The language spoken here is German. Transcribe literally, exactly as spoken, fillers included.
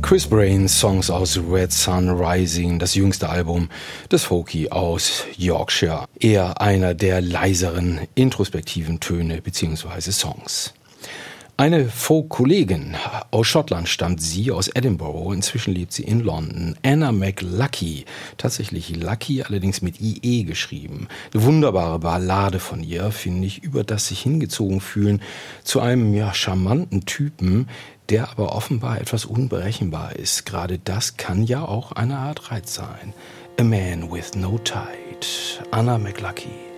Chris Brains Songs aus Red Sun Rising, das jüngste Album des Folky aus Yorkshire. Eher einer der leiseren, introspektiven Töne bzw. Songs. Eine Folk-Kollegin, aus Schottland stammt sie, aus Edinburgh, inzwischen lebt sie in London. Anna McLuckie, tatsächlich Lucky, allerdings mit I E geschrieben. Eine wunderbare Ballade von ihr, finde ich, über das sich hingezogen fühlen zu einem ja charmanten Typen, der aber offenbar etwas unberechenbar ist. Gerade das kann ja auch eine Art Reiz sein. A Man with No Tide, Anna McLuckie.